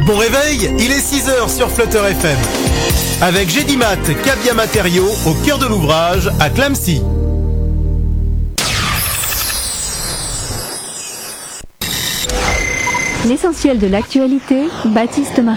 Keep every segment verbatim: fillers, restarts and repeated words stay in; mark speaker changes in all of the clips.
Speaker 1: Bon réveil, il est six heures sur Flutter F M. Avec Gédimat, Cabia Matériaux, au cœur de l'ouvrage, à Clamecy.
Speaker 2: L'essentiel de l'actualité, Baptiste Marie.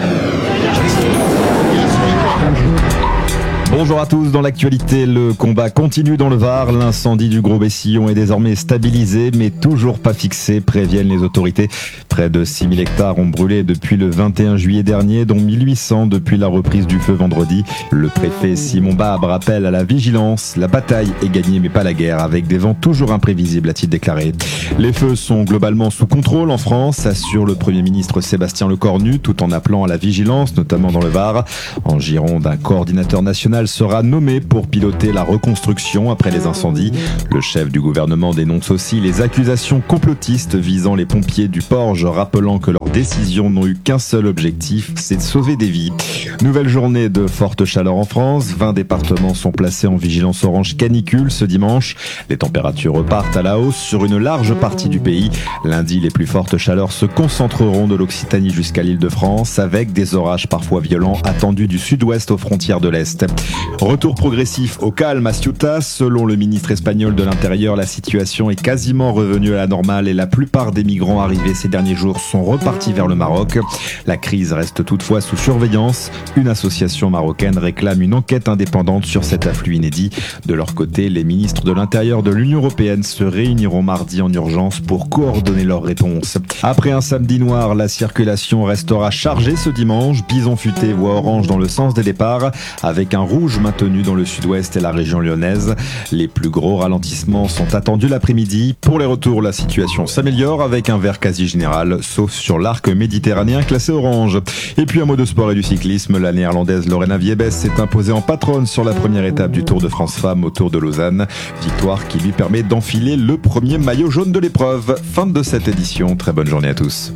Speaker 3: Bonjour à tous, dans l'actualité, le combat continue dans le Var. L'incendie du Gros Bessillon est désormais stabilisé, mais toujours pas fixé, préviennent les autorités. Près de six mille hectares ont brûlé depuis le vingt et un juillet dernier, dont mille huit cents depuis la reprise du feu vendredi. Le préfet Simon Babe rappelle à la vigilance. La bataille est gagnée, mais pas la guerre, avec des vents toujours imprévisibles, a-t-il déclaré. Les feux sont globalement sous contrôle en France, assure le Premier ministre Sébastien Lecornu, tout en appelant à la vigilance, notamment dans le Var. En Gironde, un coordinateur national sera nommé pour piloter la reconstruction après les incendies. Le chef du gouvernement dénonce aussi les accusations complotistes visant les pompiers du Porge, rappelant que leurs décisions n'ont eu qu'un seul objectif, c'est de sauver des vies. Nouvelle journée de forte chaleur en France. vingt départements sont placés en vigilance orange canicule ce dimanche. Les températures repartent à la hausse sur une large partie du pays. Lundi, les plus fortes chaleurs se concentreront de l'Occitanie jusqu'à l'Île-de-France, avec des orages parfois violents attendus du sud-ouest aux frontières de l'Est. Retour progressif au calme à Ceuta. Selon le ministre espagnol de l'Intérieur, la situation est quasiment revenue à la normale et la plupart des migrants arrivés ces derniers jours sont repartis vers le Maroc. La crise reste toutefois sous surveillance. Une association marocaine réclame une enquête indépendante sur cet afflux inédit. De leur côté, les ministres de l'Intérieur de l'Union européenne se réuniront mardi en urgence pour coordonner leurs réponses. Après un samedi noir, la circulation restera chargée ce dimanche. Bison futé voie orange dans le sens des départs, avec un rouge maintenu dans le sud-ouest et la région lyonnaise. Les plus gros ralentissements sont attendus l'après-midi. Pour les retours, la situation s'améliore avec un vert quasi général, sauf sur l'arc méditerranéen classé orange. Et puis un mot de sport et du cyclisme. La néerlandaise Lorena Wiebes s'est imposée en patronne sur la première étape du Tour de France Femmes au Tour de Lausanne. Victoire qui lui permet d'enfiler le premier maillot jaune de l'épreuve. Fin de cette édition. Très bonne journée à tous.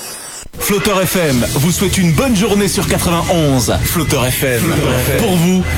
Speaker 1: Flutter F M vous souhaite une bonne journée sur quatre-vingt-onze. Flutter F M, pour vous,